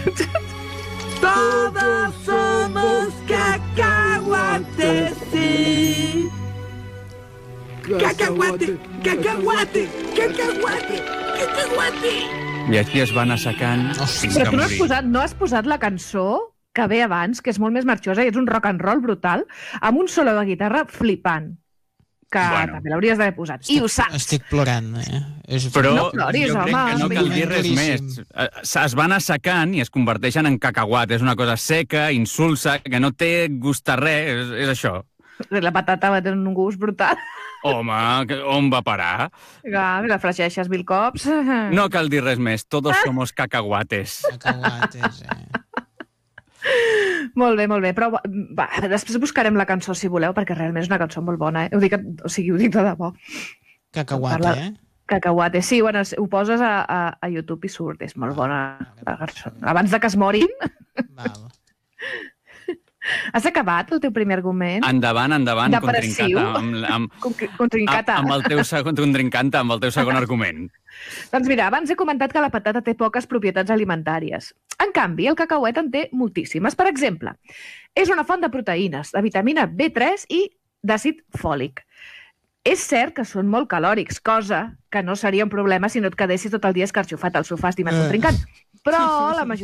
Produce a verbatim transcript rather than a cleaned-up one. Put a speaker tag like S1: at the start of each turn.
S1: Todos somos cacahuates, sí. Cacahuate, cacahuate, cacahuate, cacahuate.
S2: I així es van assecant
S3: Oh, sí.
S2: fins
S4: Però
S2: que
S4: tu no has,
S2: morir.
S4: posat, no has posat la cançó que ve abans, que és molt més marxosa i és un rock and roll brutal, amb un solo de guitarra flipant, que
S2: Bueno.
S4: també l'hauries d'haver posat. I ho saps.
S3: Estic plorant, eh? És...
S2: Però
S4: No ploris,
S2: jo crec
S4: home.
S2: que no cal dir res
S3: Duríssim.
S2: més. Eh, Es van assecant i es converteixen en cacahuat. És una cosa seca, insulsa, que no té gust a res. És, és això.
S4: La patata va tenir un gust brutal.
S2: Home, que- on va parar?
S4: Que la fregeixes mil cops.
S2: No cal dir res més. Todos somos cacahuates.
S3: Cacahuates, eh?
S4: Molt bé, molt bé. Però va, després buscarem la cançó, si voleu, perquè realment és una cançó molt bona. Eh? Ho dic, o sigui, ho dic de debò.
S3: Cacahuate,
S4: Parla-
S3: eh?
S4: Cacahuate. Sí, bueno, ho poses a, a, a YouTube i surt. És molt bona la cançó. Abans de que es morin.
S3: Val.
S4: Has acabat el teu primer argument?
S2: Endavant, endavant,
S4: Depressiu.
S2: contrincata. Amb, amb,
S4: Com que- Contrincata.
S2: amb, amb el teu segon contrincanta, amb el teu segon argument.
S4: Doncs mira, abans he comentat que la patata té poques propietats alimentàries. En canvi, el cacauet en té moltíssimes. Per exemple, és una font de proteïnes, de vitamina B tres i d'àcid fòlic. És cert que són molt calòrics, cosa que no seria un problema si no et quedessis tot el dia escarxofat al sofà estimant
S3: Eh.
S4: contrincant. Però la majoria